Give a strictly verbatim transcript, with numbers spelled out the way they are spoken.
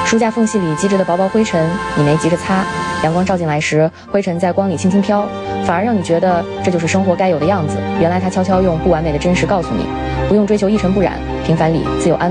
书架缝隙里积着的薄薄灰尘，你没急着擦。阳光照进来时，灰尘在光里轻轻飘，反而让你觉得这就是生活该有的样子。原来它悄悄用不完美的真实告诉你，不用追求一尘不染，平凡里自有安。